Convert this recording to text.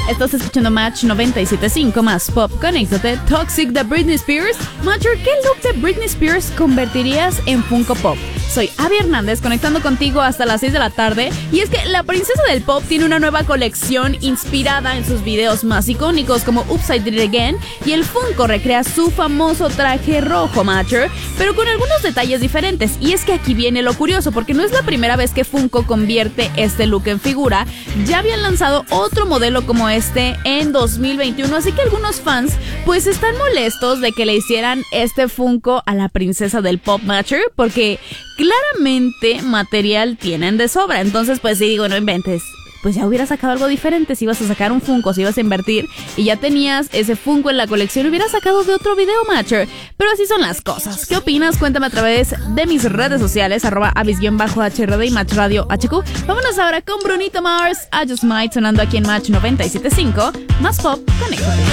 Estás escuchando Match 97.5 más Pop. Conéctate. Toxic de Britney Spears. Matcher, ¿qué look de Britney Spears convertirías en Funko Pop? Soy Abby Hernández, conectando contigo hasta las 6 de la tarde. Y es que la princesa del pop tiene una nueva colección inspirada en sus videos más icónicos como Oops, I Did It Again. Y el Funko recrea su famoso traje rojo, Matcher, pero con algunos detalles diferentes. Y es que aquí viene lo curioso, porque no es la primera vez que Funko convierte este look en figura. Ya habían lanzado otro modelo como este en 2021, así que algunos fans pues están molestos de que le hicieran este Funko a la princesa del pop, Matcher, porque claramente material tienen de sobra. Entonces pues sí, digo, no inventes, pues ya hubieras sacado algo diferente. Si ibas a sacar un Funko, si ibas a invertir y ya tenías ese Funko en la colección, hubieras sacado de otro video, Matcher. Pero así son las cosas. ¿Qué opinas? Cuéntame a través de mis redes sociales, @avis_hrd y Match Radio HQ. Vámonos ahora con Brunito Mars, I Just Might, sonando aquí en Match 97.5 más Pop. Conéctate.